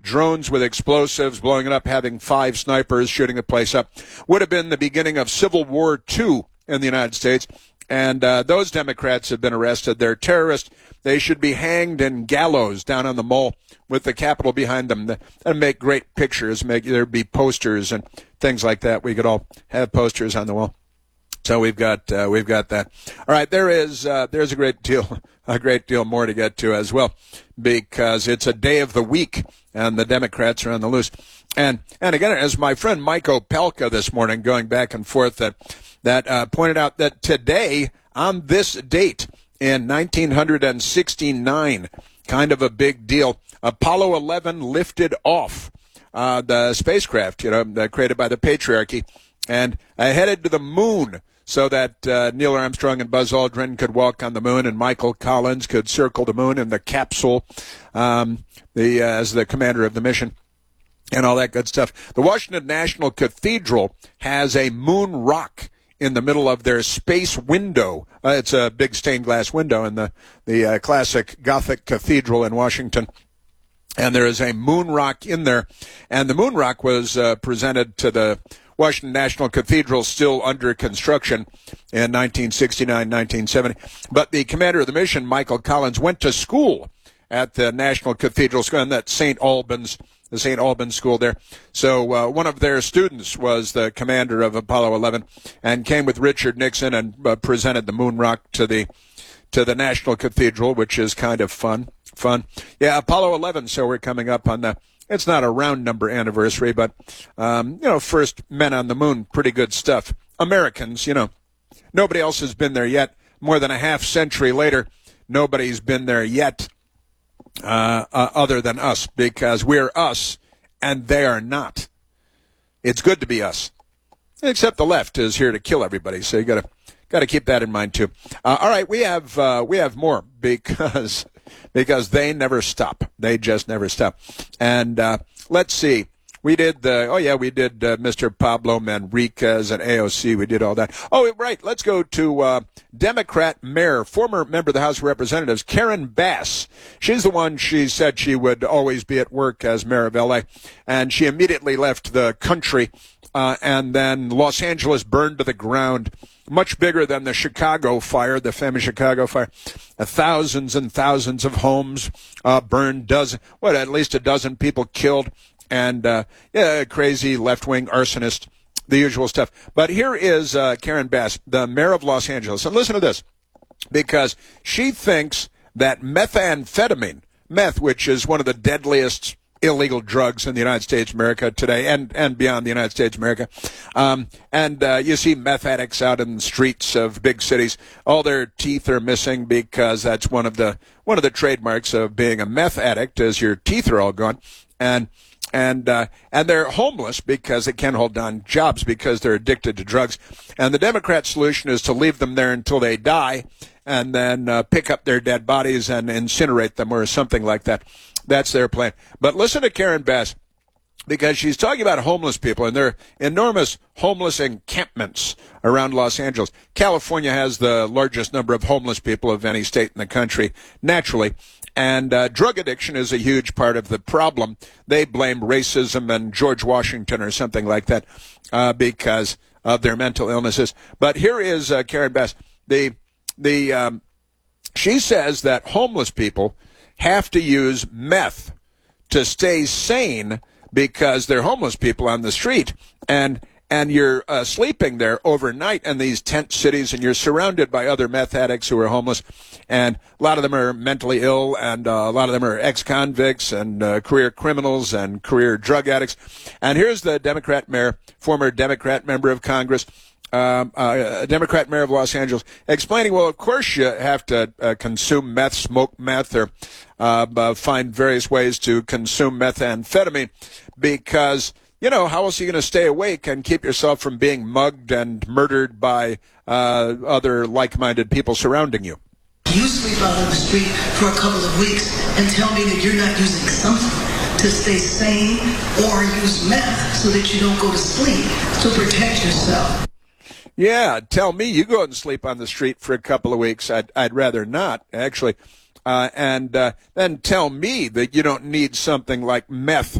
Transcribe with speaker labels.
Speaker 1: drones with explosives, blowing it up, having 5 snipers shooting the place up. Would have been the beginning of Civil War II in the United States. And those Democrats have been arrested. They're terrorists. They should be hanged in gallows down on the mall with the Capitol behind them. And make great pictures. There'd be posters and things like that. We could all have posters on the wall. So we've got that. All right, there's a great deal more to get to as well, because it's a day of the week and the Democrats are on the loose. And again, as my friend Mike Opelka this morning, going back and forth, that pointed out that today, on this date in 1969, kind of a big deal, Apollo 11 lifted off the spacecraft, created by the patriarchy, and headed to the moon, so that Neil Armstrong and Buzz Aldrin could walk on the moon, and Michael Collins could circle the moon in the capsule, as the commander of the mission, and all that good stuff. The Washington National Cathedral has a moon rock in the middle of their space window. It's a big stained glass window in the classic Gothic cathedral in Washington. And there is a moon rock in there. And the moon rock was presented to the Washington National Cathedral, still under construction, in 1969, 1970. But the commander of the mission, Michael Collins, went to school at the National Cathedral School, and that's the St. Albans School there. So one of their students was the commander of Apollo 11 and came with Richard Nixon and presented the moon rock to the National Cathedral, which is kind of fun. Yeah, Apollo 11, so we're coming up on it's not a round number anniversary, but, first men on the moon, pretty good stuff. Americans, nobody else has been there yet. More than a half century later, nobody's been there yet, other than us, because we're us and they are not. It's good to be us, except the left is here to kill everybody. So you got to keep that in mind too. All right, we have more because they never stop. They just never stop. And let's see. We did Mr. Pablo Manriquez and AOC. We did all that. Oh, right. Let's go to Democrat mayor, former member of the House of Representatives, Karen Bass. She's the one, she said she would always be at work as mayor of L.A., and she immediately left the country, and then Los Angeles burned to the ground. Much bigger than the Chicago fire, the famous Chicago fire. Thousands and thousands of homes burned, at least a dozen people killed. And, crazy left-wing arsonist, the usual stuff. But here is Karen Bass, the mayor of Los Angeles. And listen to this, because she thinks that methamphetamine, meth, which is one of the deadliest illegal drugs in the United States of America today and beyond the United States of America. You see meth addicts out in the streets of big cities. All their teeth are missing because that's one of the trademarks of being a meth addict, is your teeth are all gone. And they're homeless because they can't hold down jobs because they're addicted to drugs. And the Democrat solution is to leave them there until they die and then pick up their dead bodies and incinerate them or something like that. That's their plan. But listen to Karen Bass, because she's talking about homeless people, and there are enormous homeless encampments around Los Angeles. California has the largest number of homeless people of any state in the country, naturally. And drug addiction is a huge part of the problem. They blame racism and George Washington or something like that because of their mental illnesses. But here is Karen Bass. She says that homeless people have to use meth to stay sane because they're homeless people on the street. And you're sleeping there overnight in these tent cities, and you're surrounded by other meth addicts who are homeless. And a lot of them are mentally ill, and a lot of them are ex-convicts and career criminals and career drug addicts. And here's the Democrat mayor, former Democrat member of Congress, Democrat mayor of Los Angeles, explaining, well, of course you have to consume meth, smoke meth, or find various ways to consume methamphetamine because, how else are you going to stay awake and keep yourself from being mugged and murdered by other like-minded people surrounding you?
Speaker 2: You sleep out on the street for a couple of weeks and tell me that you're not using something to stay sane or use meth so that you don't go to sleep to protect yourself.
Speaker 1: Yeah, tell me you go and sleep on the street for a couple of weeks. I'd rather not, actually. And then tell me that you don't need something like meth